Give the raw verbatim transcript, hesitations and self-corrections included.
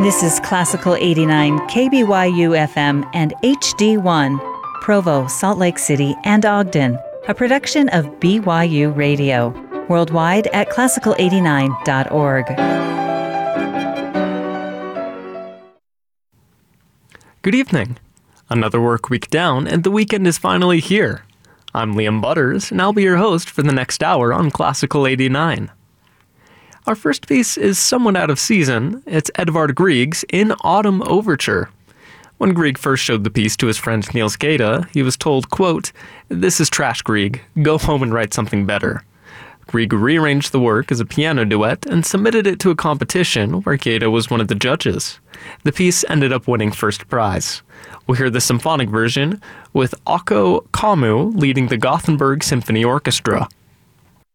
This is Classical eighty-nine, K B Y U F M and H D one, Provo, Salt Lake City, and Ogden, a production of B Y U Radio, worldwide at classical eighty-nine dot org. Good evening. Another work week down, and the weekend is finally here. I'm Liam Butters, and I'll be your host for the next hour on Classical eighty-nine. Our first piece is somewhat out of season. It's Edvard Grieg's In Autumn Overture. When Grieg first showed the piece to his friend Niels Gade, he was told, quote, "This is trash, Grieg. Go home and write something better." Grieg rearranged the work as a piano duet and submitted it to a competition where Gade was one of the judges. The piece ended up winning first prize. We'll hear the symphonic version with Akko Kammu leading the Gothenburg Symphony Orchestra.